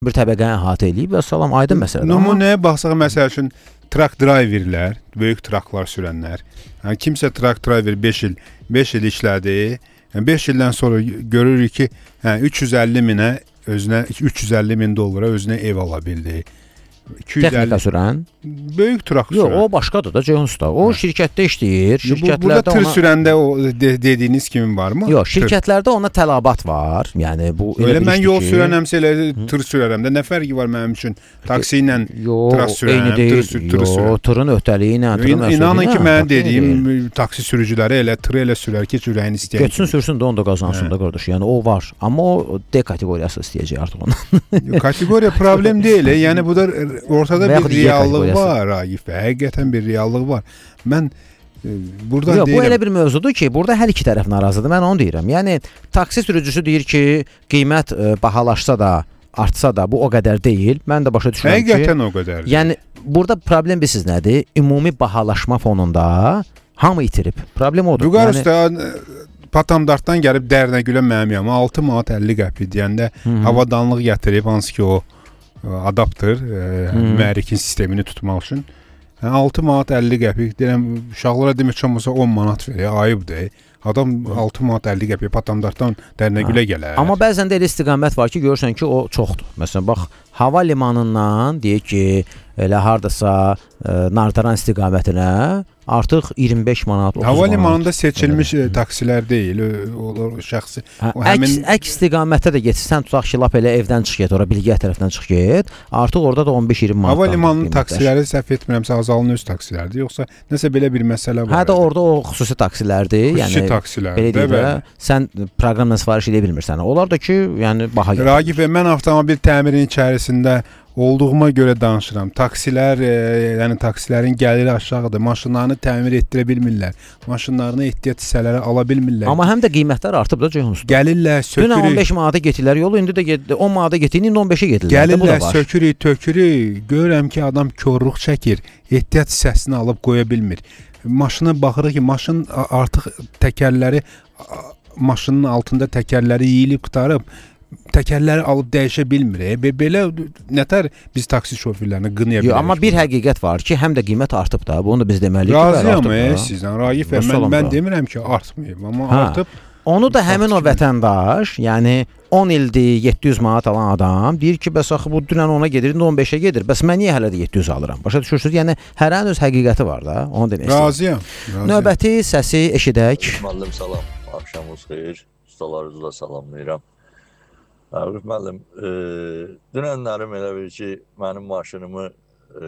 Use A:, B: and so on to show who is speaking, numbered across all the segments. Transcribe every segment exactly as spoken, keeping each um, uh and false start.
A: bir təbəqəni əhatə edib və salam aydın məsələdir.
B: Nümunəyə baxsaq, məsəl üçün trak driverlər, böyük traklar sürənlər. Yəni kimsə trak driver beş il, beş il işlədi. Yəni beş ildən sonra görürük ki, hə üç yüz əlli minə özünə üç yüz əlli min dollara özünə ev ala bildi.
A: Texnika sürən?
B: Böyük trak sürən.
A: Yox, o başqadır da Ceyhun usta. O şirkətdə işləyir. Şirkətlərdə
B: burada tır
A: ona...
B: sürəndə o de dediyiniz kimi varmı?
A: Yox, şirkətlərdə ona tələbat var. Yəni bu
B: elə bir mən yol ki... sürənəmsə elə tır sürərəm də. Nə fərqi var mənim üçün taksi ilə trak sürərəm, tır, tır, tır sürərəm.
A: Yox, tırın öhdəliyi ilə, tırın məsuliyyəti.
B: İnanın ki, mən dediyim taksi sürücüləri elə tır elə sürər ki, ürəyini istəyir.
A: Getsin sürsün də onu da qazansın da qardaş. Yəni o var. Amma o D kateqoriyası istəyəcək artıq ondan.
B: Kateqoriya problem deyil. Yəni bu da ortada bir reallıq var, Ragif bəy. Həqiqətən bir reallıq var. Mən e, burada
A: Yox,
B: deyirəm.
A: Bu elə bir mövzudur ki, burada hər iki tərəf narazıdır. Mən onu deyirəm. Yəni taksi sürücüsü deyir ki, qiymət e, bahalaşsa da, artsa da bu o qədər deyil. Mən də başa düşürəm ki,
B: həqiqətən o qədər.
A: Yəni burada problem bilirsiniz nədir? Ümumi bahalaşma fonunda hamı itirib. Problem odur.
B: Vüqar usta Patamdartdan gəlib Dərnəgülə mənim yanıma altı manat əlli qəpik deyəndə havadanlıq gətirib, hansı ki o adaptır, e, mühərrikin sistemini tutmaq üçün. Yəni altı manat əlli qəpik deyirəm, uşaqlara demək olmasa on manat verir, ayıbdır. Adam altı manat əlli qəpik Patamdartdan Dərnəgülə gələr.
A: Amma bəzən də elə istiqamət var ki, görürsən ki, o çoxdur. Məsələn, bax, hava limanından deyək ki, elə hardasa e, Nartaran istiqamətinə artıq iyirmi beş manat, otuz manat.
B: Hava limanında seçilmiş e, taksilər deyil, o, o şəxsi.
A: Hə,
B: o həmin
A: əks, əks istiqamətdə də getsən, tutaq ki, lap elə evdən çıx get, ora Bilgəh tərəfdən çıx get. Artıq orada da on beş iyirmi manat.
B: Hava limanının taksiləri səhv etmirəmsə Azalın öz taksiləridir, yoxsa nəsə belə bir məsələ var.
A: Hə də orada o xüsusi taksilərdir.
B: Xüsusi
A: yəni
B: taksilərdir.
A: Belə deyək də, sən proqramla sifariş edə bilmirsən. Onlar da ki, yəni baha gəlir.
B: Ragif bəy, mən avtomobil təmirinin içərisində olduğuma görə danışıram. Taksilər, e, yəni taksilərin gəliri aşağıdır. Maşınlarını təmir etdirə bilmirlər. Maşınlarını ehtiyat hissələri ala bilmirlər.
A: Amma həm də qiymətlər artıb da Ceyhun usta.
B: Gəlirlər, sökürük.
A: Dünən on beş manata getdilər yolu, indi də getdi on manata getdiyini indi on beşə gedirlər.
B: Gəlirlər, sökürük, tökürük. Görürəm ki, adam korluq çəkir. Ehtiyat hissəsini alıb qoya bilmir. Maşına baxırıq ki, maşın artıq təkərləri maşının altında təkərləri yeyilib qutarıb. Təkərləri alıb dəyişə bilmir. E, belə nətər biz taksi şoferlərini qınaya bilərik.
A: Amma bir həqiqət var ki, həm də qiymət artıb da. Bunu biz deməliyik.
B: Razıyam e, sizdən. Ragif bəy, mən, mən demirəm ki, artmayıb, amma ha, artıb.
A: Onu da həmin o vətəndaş, yəni on ildir yeddi yüz manat alan adam deyir ki, bəs axı bu dünən ona gedir, indi on beşə gedir. Bəs mən niyə hələ də yeddi yüz alıram? Başa düşürsüz? Yəni hər öz həqiqəti var da. Onu demək istəyirəm.
B: Razıyam. razıyam.
A: Növbəti səsi eşidək.
C: Müəllim salam. Axşamınız xeyir. Ustalarınızı da salamlayıram. Arif müəllim, e, dünənlərim elə bir ki, mənim maşınımı e,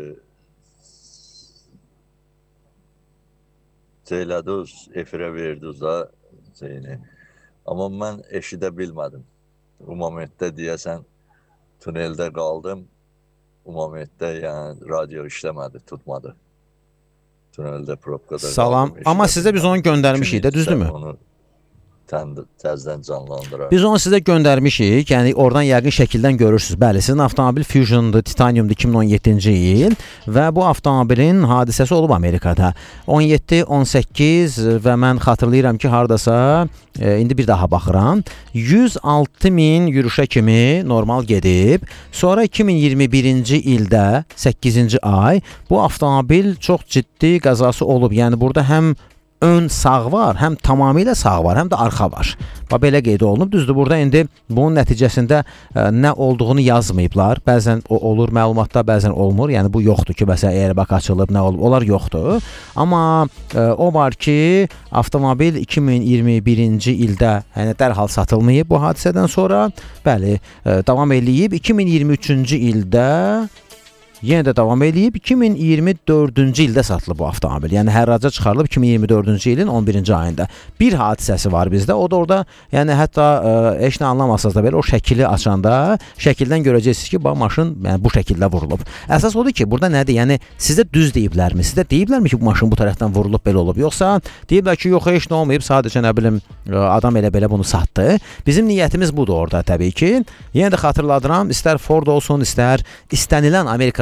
C: ceylədiniz, efirə verdiniz da şeyini. Amma mən eşidə bilmədim. Ümumiyyətlə deyəsən tuneldə qaldım. Ümumiyyətlə yəni radio işləmədi, tutmadı. Tuneldə probkada
A: Salam.
C: qaldım.
A: Amma sizə biz onu göndərmişik də, düzdürmü?
C: Onu təzdən canlandıraq.
A: Biz onu sizə göndərmişik. Yəni oradan yəqin şəkildən görürsüz. Bəli, sizin avtomobil Fusion'dur, Titanium'dur iki min on yeddinci il və bu avtomobilin hadisəsi olub Amerikada. on yeddi on səkkiz və mən xatırlayıram ki, hardasa e, indi bir daha baxıram. yüz altı min yürüşə kimi normal gedib. Sonra iki min iyirmi birinci ildə səkkizinci ay bu avtomobil çox ciddi qəzası olub. Yəni burada həm ön sağ var, həm tamamilə sağ var, həm də arxa var. Bax belə qeyd olunub. Düzdür, burada indi bunun nəticəsində ə, nə olduğunu yazmayıblar. Bəzən o olur məlumatda, bəzən olmur. Yəni bu yoxdur ki, məsələn airbag açılıb, nə olub, onlar yoxdur. Amma ə, o var ki, avtomobil iki min iyirmi birinci ildə yəni dərhal satılmayıb bu hadisədən sonra. Bəli, ə, davam eləyib. iki min iyirmi üçüncü ildə yenə də davam edib. iki min iyirmi dördüncü ildə satılıb bu avtomobil. Yəni hərraca çıxarılıb iki min iyirmi dördüncü ilin on birinci ayında. Bir hadisəsi var bizdə. O da orada, yəni hətta ə, heç nə anlamazsınız da belə o şəkili açanda şəkildən görəcəksiniz ki, bax maşın yəni bu şəkildə vurulub. Əsas odur ki, burada nədir? Yəni sizə düz deyiblərmi? Sizə deyiblərmi ki, bu maşın bu tərəfdən vurulub belə olub? Yoxsa deyiblər ki, yox, heç nə olmayıb, sadəcə nə bilim adam elə belə bunu satdı. Bizim niyyətimiz budur orada təbii ki. Yenə də xatırladıram, istər Ford olsun, istər istənilən Amerikada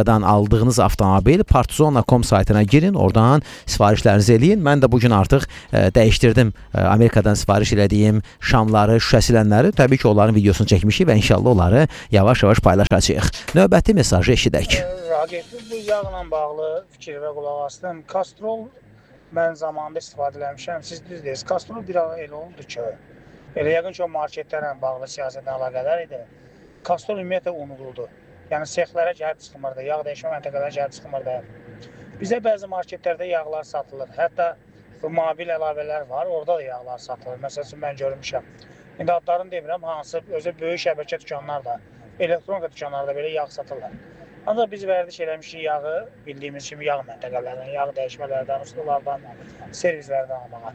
A: Amerikadan aldığınız avtomobil partizon nöqtə com saytına girin, oradan sifarişlərinizi eləyin. Mən də bugün artıq e, dəyişdirdim e, Amerikadan sifariş elədiyim şamları, şüşə silənləri. Təbii ki, onların videosunu çəkmişik və inşallah onları yavaş-yavaş paylaşacağıq. Növbəti mesajı eşidək.
D: Raqib, bu yağla bağlı fikir və qulaq asdım. Kastrol mən zamanında istifadə eləmişəm. Siz düzdür, Kastrol bir ara elə oldu ki, elə yəqin ki, o marketlərlə bağlı siyasətlə əlaqədar idi. Kastrol ümumiyyətlə unuduldu. Yəni, sexlərə gəlib çıxmırdı, yağ dəyişmə məntəqələrə gəlib çıxmırdı. Bizə bəzi marketlərdə yağlar satılır. Hətta bu mobil əlavələr var, orada da yağlar satılır. Məsəl üçün, mən görmüşəm. İndi adlarını demirəm, hansı özü böyük şəbəkə dükanlarda, elektronika dükanlarda belə yağ satırlar. Ancaq biz vərdiş eləmişik yağı bildiyimiz kimi yağ məntəqələrdən, yağ dəyişmələrdən, ustalardan, servislərdən almağa.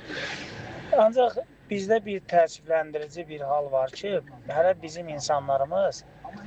D: Ancaq bizdə bir təəssüfləndirici bir hal var ki, hələ bizim insanlarımız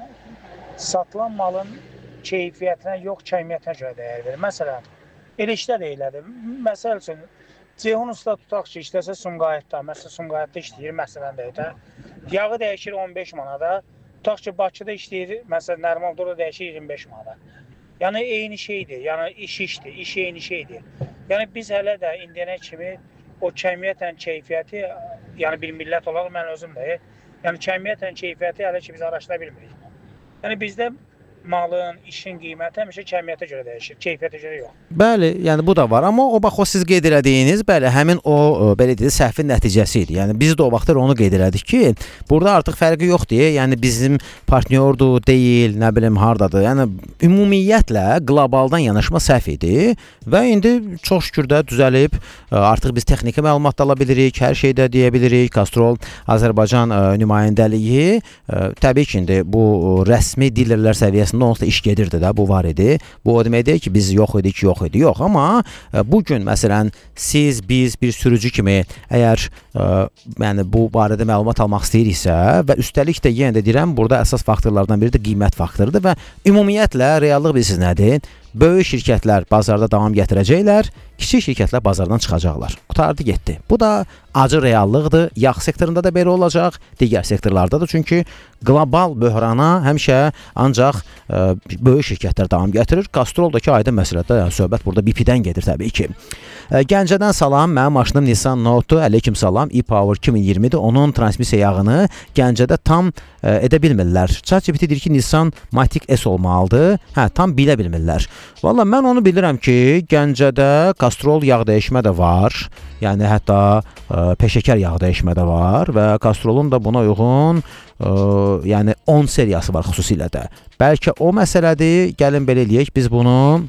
D: satılan malın keyfiyyətinə yox, kəmiyyətinə görə dəyər verir. Məsələn, elə işdə də elədir. Məsəl üçün, Ceyhun usta tutaq ki, işləsə Sumqayıtda, məsələn, Sumqayıtda işləyir, məsələn də, yağı dəyişir on beş manada, tutaq ki, Bakıda işləyir, məsələn, Nərmaldorda dəyişir iyirmi beş manada. Yəni, eyni şeydir, yəni iş işdir, iş eyni şeydir. Yəni, biz hələ də indiyənə kimi o kəmiyyətlə keyfiyyəti, yəni bir millət olaraq mən özüm də, yəni kəmiyyətlə keyfiyyəti hələ ki biz araşdıra bilmirik. Yəni bizdə malın, işin qiyməti həmişə kəmiyyətə görə dəyişir, keyfiyyətə görə yox.
A: Bəli, yəni bu da var, amma o bax o siz qeyd elədiyiniz, bəli, həmin o belə deyək, səhvin nəticəsi idi. Yəni biz də o vaxtlar onu qeyd elədik ki, burada artıq fərqi yoxdur. Yəni bizim partnyordur, deyil, nə bilim hardadır. Yəni ümumiyyətlə qlobaldan yanaşma səhv idi və indi çox şükür də düzəlib. Artıq biz texniki məlumat da ala bilirik, hər şeydə deyə bilirik. Kastrol Azərbaycan nümayəndəliyi təbii ki, indi bu rəsmi dilerlər səviyyəsində onsuz da iş gedirdi də, bu var idi. Bu o demək deyil ki, biz yox idik, yox idi, yox. Amma bugün məsələn siz, biz bir sürücü kimi əgər ə, yəni bu barədə məlumat almaq istəyiriksə və üstəlik də yenə də deyirəm, burada əsas faktorlardan biri də qiymət faktorudur və ümumiyyətlə reallıq bilirsiniz nədir? Böyük şirkətlər bazarda davam gətirəcəklər, kiçik şirkətlər bazardan çıxacaqlar. Qutardı getdi. Bu da acı reallıqdır. Yağ sektorunda da belə olacaq, digər sektorlarda da. Çünki qlobal böhrana həmişə ancaq ə, böyük şirkətlər davam gətirir. Kastroldakı aydın məsələdə yəni, söhbət burada B P-dən gedir təbii ki. Ə, Gəncədən salam, mənim maşınım Nissan Note, əleyküm salam, e-Power iki min iyirmidir. Onun transmisiya yağını Gəncədə tam ə, edə bilmirlər. ChatGPT deyir ki, Nissan Matic S olmalıdır. Hə, tam bilə bilmirlər. Valla mən onu bilirəm ki, Gəncədə Kastrol yağ dəyişmə də var. Yəni hətta ə, peşəkar yağ dəyişmə də var və Kastrolun da buna uyğun ə, yəni on seriyası var xüsusilə də. Bəlkə o məsələdir, gəlin belə eləyək, biz bunu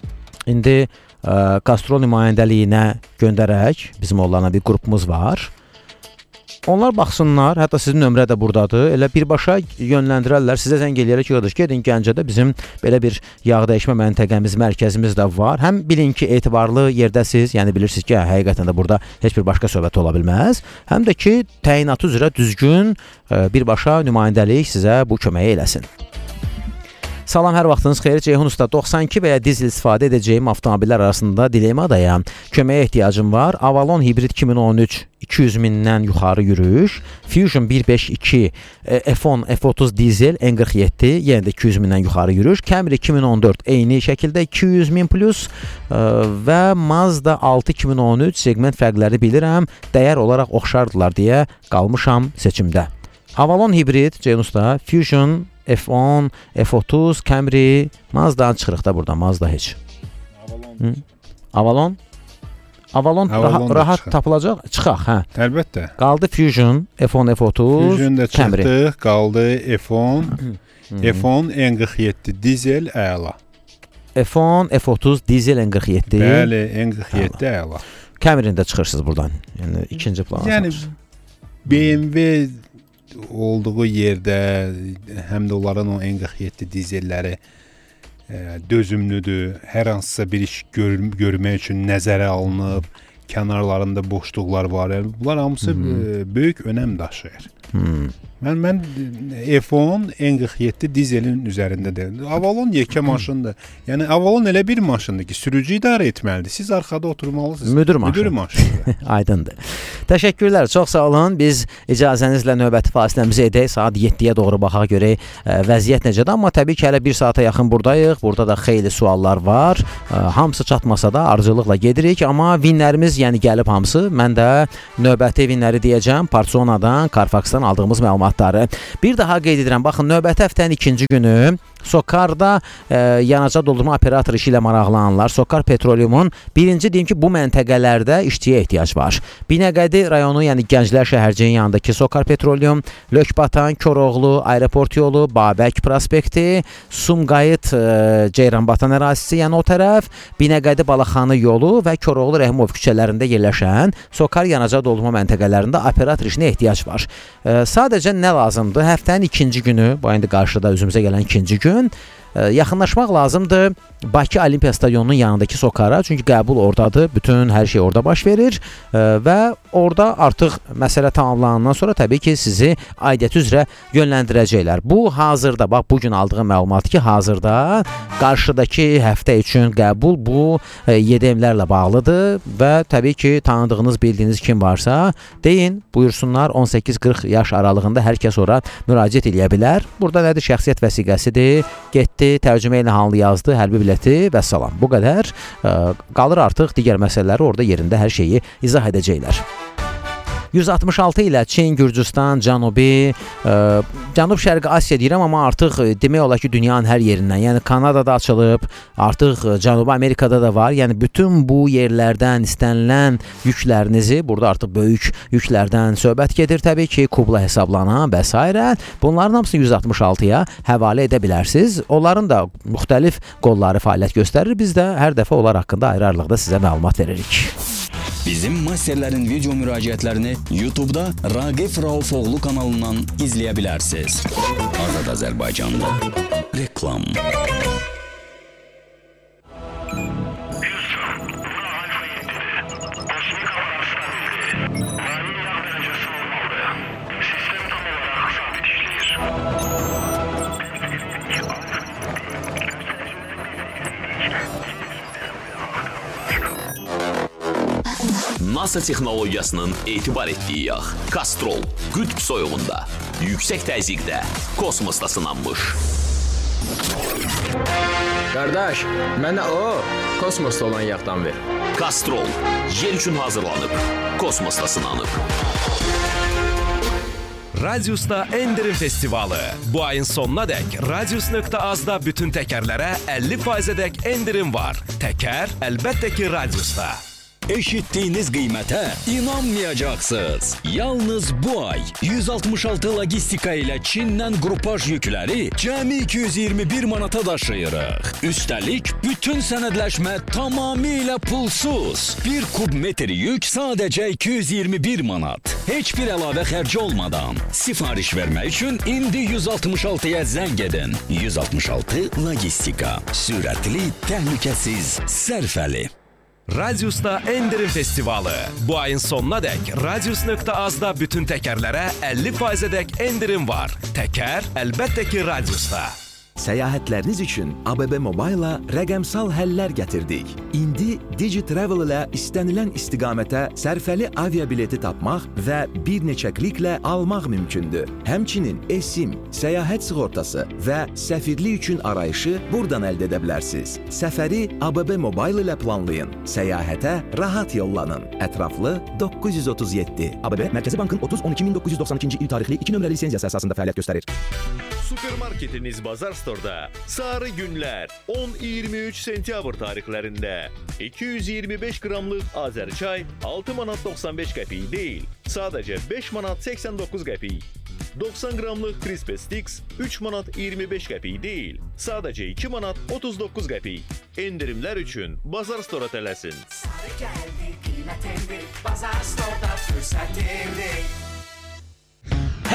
A: indi ə, Kastrol nümayəndəliyinə göndərək. Bizim onlarla bir qrupumuz var. Onlar baxsınlar, hətta sizin nömrə də buradadır. Elə birbaşa yönləndirərlər, sizə zəng eləyərək yığılır ki, gedin Gəncədə bizim belə bir yağ dəyişmə məntəqəmiz, mərkəzimiz də var. Həm bilin ki, etibarlı yerdəsiz, yəni bilirsiniz ki, həqiqətən də burada heç bir başqa söhbət ola bilməz. Həm də ki, təyinatı üzrə düzgün birbaşa nümayəndəlik sizə bu köməyi eləsin. Salam, hər vaxtınız xeyir. Ceyhun usta, doxsan iki və ya dizel istifadə edəcəyim avtomobillər arasında dilemadayam. Köməyə ehtiyacım var. Avalon hibrid iki min on üç iki yüz mindən yuxarı yürüyüş, Fusion bir beş iki, F on, F otuz dizel, N qırx yeddi, yenə də iki yüz mindən yuxarı yürüyüş, Camry iki min on dörd eyni şəkildə iki yüz min plus və Mazda altı iki min on üç segment fərqləri bilirəm, dəyər olaraq oxşardılar deyə qalmışam seçimdə. Avalon hibrid, Ceyhun usta, Fusion, F on, F otuz, Camry, Mazda'dan çıxırıq da burada, Mazda heç. Avalon. Avalon? Avalon, Avalon rahat çıxır. Tapılacaq, çıxaq, hə.
B: Əlbəttə.
A: Qaldı Fusion, F on, F otuz,
B: Fusion da
A: Camry.
B: çıxdıq, qaldı F on, F on, N qırx yeddi dizel, əla.
A: F on, F otuz, dizel, N qırx yeddi.
B: Bəli, N qırx yeddi, əla.
A: Camry'nin də çıxırsınız buradan, yəni ikinci plana.
B: Yəni, B M W olduğu yerdə həm də onların o N qırx yeddi dizelləri ə, dözümlüdür. Hər hansısa bir iş gör, görmək üçün nəzərə alınıb, kənarlarında boşluqlar var. Yəni bunlar hamısı e, böyük önəm daşıyır.
A: Hmm.
B: Mən mən F on N qırx yeddi dizelin üzərindədir. Avalon yekə maşındır. Yəni Avalon elə bir maşındır ki, sürücü idarə etməlidir. Siz arxada oturmalısınız.
A: Müdür maşını.
B: Müdür maşını.
A: Aydındır. Təşəkkürlər. Çox sağ olun. Biz icazənizlə növbəti fasiləmizi edək. Saat yeddiyə doğru baxaq görək ə, vəziyyət necədir. Amma təbii ki, hələ bir saata yaxın buradayıq. Burada da xeyli suallar var. Ə, hamısı çatmasa da arzulıqla gedirik. Amma vinlərimiz yəni gəlib hamısı. Mən də növbəti vinləri deyəcəm. Parsonadan, Carfaxdan aldığımız məlumatları. Bir daha qeyd edirəm. Baxın, növbəti həftənin ikinci günü Sokarda e, yanacaq doldurma operatoru işi ilə maraqlananlar, Sokar Petroleum'un birinci deyim ki, bu məntəqələrdə işçiyə ehtiyac var. Binəqədi rayonu, yəni Gənclər şəhərciyin yanındakı Sokar Petroleum, Lökbatan, Koroğlu, Aeroport yolu, Babək prospekti, Sumqayıt, e, Ceyranbatan ərazisi, yəni o tərəf, Binəqədi Balaxanı yolu və Koroğlu Rəhimov küçələrində yerləşən Sokar yanacaq doldurma məntəqələrində operator işinə ehtiyac var. E, sadəcə nə lazımdır? Həftənin ikinci günü, bu indi qarşıda üzümüzə gələn ikinci gün yaxınlaşmaq lazımdır Bakı Olimpiya Stadionunun yanındakı Sokara. Çünki qəbul oradadır. Bütün hər şey orada baş verir və orada artıq məsələ tamamlanandan sonra təbii ki, sizi aidiyyəti üzrə yönləndirəcəklər. Bu hazırda, bax bugün aldığım məlumat ki, hazırda qarşıdakı həftə üçün qəbul bu yedi emlərlə bağlıdır və təbii ki, tanıdığınız, bildiyiniz kim varsa deyin, buyursunlar. on səkkiz qırx yaş aralığında hər kəs ora müraciət edə bilər. Burada nədir? Şəxsiyyət vəsiqəsidir. Getdi, tərcümə ilə hanlı yazdı, hərbi bileti və salam. Bu qədər. Qalır artıq digər məsələləri orada yerində hər şeyi izah edəcəklər. yüz altmış altı ilə Çin, Gürcüstan, Cənubi, ə, Cənub-Şərqi Asiya deyirəm, amma artıq demək olar ki, dünyanın hər yerindən, yəni Kanadada açılıb, artıq Cənubi Amerikada da var. Yəni bütün bu yerlərdən istənilən yüklərinizi, burada artıq böyük yüklərdən söhbət gedir təbii ki, kubla hesablanan və s. Bunların hamısını yüz altmış altıya həvalə edə bilərsiniz. Onların da müxtəlif qolları fəaliyyət göstərir. Biz də hər dəfə onlar haqqında ayrı-ayrılıqda sizə məlumat veririk.
E: Bizim masterlərin video müraciətlərini YouTube'da Raqif Raufoğlu kanalından izləyə bilərsiniz. Azad Azərbaycanda reklam.
F: NASA texnologiyasının etibar etdiyi yağ Kastrol qütb soyuğunda, yüksək təzyiqdə, kosmosda sınanmış.
G: Qardaş, mənə o, kosmosda olan yağdan ver.
F: Kastrol, yer üçün hazırlanıb, kosmosda sınanıb.
H: Radius'ta Endirim Festivalı. Bu ayın sonuna dək Radius nöqtə azda bütün təkərlərə əlli faizədək endirim var. Təkər əlbəttə ki Radius'ta.
E: Eşitdiyiniz qiymətə inanmayacaqsınız. Yalnız bu ay yüz altmış altı logistika ilə Çindən qrupaj yükləri cəmi iki yüz iyirmi bir manata daşıyırıq. Üstəlik, bütün sənədləşmə tamamilə pulsuz. Bir kub metr yük sadəcə iki yüz iyirmi bir manat. Heç bir əlavə xərci olmadan. Sifariş vermək üçün indi yüz altmış altıya zəng edin. yüz altmış altı logistika. Sürətli, təhlükəsiz, sərfəli.
H: Radius'ta Endirim Festivalı. Bu ayın sonuna dək Radius nöqtə azda bütün təkərlərə əlli faizədək endirim var. Təkər əlbəttə ki Radius'ta.
I: Səyahətləriniz üçün A B B Mobile-la rəqəmsal həllər gətirdik. İndi DigiTravel ilə istənilən istiqamətə sərfəli aviabileti tapmaq və bir neçə kliklə almaq mümkündür. Həmçinin eSIM, səyahət sığortası və səfirlik üçün arayışı buradan əldə edə bilərsiniz. Səfəri A B B Mobile ilə planlayın. Səyahətə rahat yollanın. Ətraflı doqquz yüz otuz yeddi. A B B Mərkəzi Bankın otuz on iki min doqquz yüz doxsan ikinci il tarixli iki nömrəli lisenziyası əsasında fəaliyyət göstərir.
J: Supermarketiniz Bazar Store'da sarı günlər on iyirmi üç sentyabr tarixlərində iki yüz iyirmi beş qramlıq Azərçay altı manat doxsan beş qəpik deyil, sadəcə beş manat səksən doqquz qəpik. doxsan qramlıq Crispy Sticks üç manat iyirmi beş qəpik deyil, sadəcə iki manat otuz doqquz qəpik. Endirimlər üçün Bazar Store'a tələsin.
K: Sarı gəldi, qiymət endir, Bazar Store'da fürsət endir.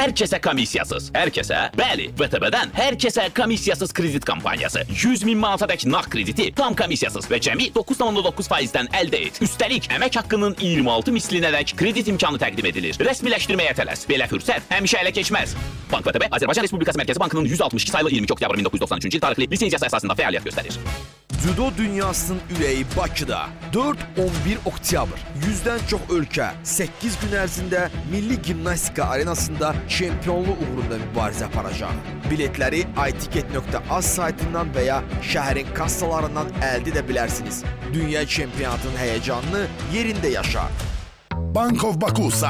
F: Hər kəsə komissiyasız. Hər kəsə? Bəli, V T B-dən hər kəsə komissiyasız kredit kampaniyası. yüz min manatadək nağd krediti tam komissiyasız və cəmi doqquz tam doqquz faizdən əldə et. Üstəlik, əmək haqqının iyirmi altı mislinədək kredit imkanı təqdim edilir. Rəsmiləşdirməyə tələs. Belə fürsət həmişə ələ keçməz. Bank V T B Azərbaycan Respublikası Mərkəzi Bankının yüz altmış iki sayılı iyirmi iki oktyabr min doqquz yüz doxsan üçüncü il tarixli lisenziyası əsasında fəaliyyət göstərir.
K: Cüdo dünyasının ürəyi Bakıda dörd on bir oktyabr yüzdən çox ölkə səkkiz gün ərzində Milli Gimnastika Arenasında çempionluq uğrunda mübarizə aparacaq. Biletləri itiket nöqtə az saytından və ya şəhərin kassalarından əldə edə bilərsiniz. Dünya çempionatının həyəcanını yerində yaşa.
L: Bank of Baku